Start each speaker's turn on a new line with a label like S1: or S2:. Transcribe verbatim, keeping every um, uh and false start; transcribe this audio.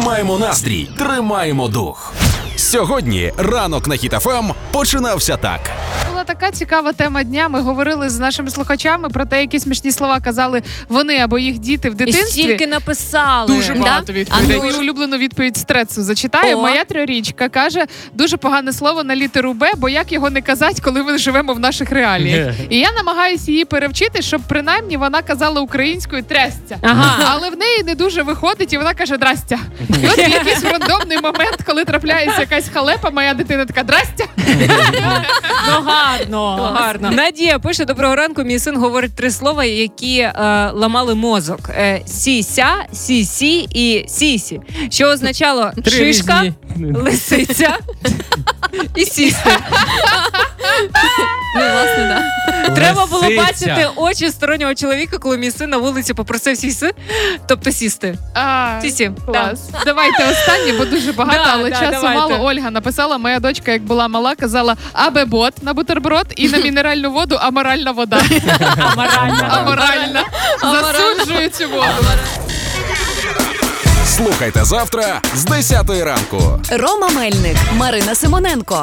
S1: Тримаємо настрій, тримаємо дух. Сьогодні ранок на Хіт еф ем починався так.
S2: Була така цікава тема дня. Ми говорили з нашими слухачами про те, які смішні слова казали вони або їх діти в
S3: І
S2: дитинстві.
S3: стільки написали.
S2: Дуже багато
S3: Да?
S2: відповідей.
S3: А ну
S2: Мою
S3: ж.
S2: улюблену відповідь стрецу зачитаю.
S3: О.
S2: Моя трьохрічка каже дуже погане слово на літеру Б, бо як його не казати, коли ми живемо в наших реаліях. І я намагаюся її перевчити, щоб принаймні вона казала українською трясця.
S3: Ага.
S2: Але в неї не дуже виходить, і вона каже «драстя». І от в якийсь рандомний момент, коли трапляється якась халепа, моя дитина така «драстя».
S3: Ну гарно, гарно. Надія пише: доброго ранку. Мій син говорить три слова, які е, ламали мозок: е, сіся, сісі і сісі, що означало
S4: Три
S3: шишка,
S4: різні.
S3: лисиця і сісти.
S2: Ну, власне, да.
S3: Треба було
S4: Лисиця.
S3: бачити очі стороннього чоловіка, коли мій син на вулиці попросив сісти, тобто сісти.
S2: А,
S3: Сісі.
S2: клас. Давайте останнє, бо дуже багато,
S3: Да,
S2: але
S3: да,
S2: часу
S3: давайте.
S2: мало. Ольга написала, моя дочка, як була мала, казала «абебот» на бутерброд і на мінеральну воду «аморальна вода».
S3: Аморальна.
S2: Аморальна. Засуджую цю воду.
S1: Слухайте завтра з десятої ранку.
S5: Рома Мельник, Марина Симоненко.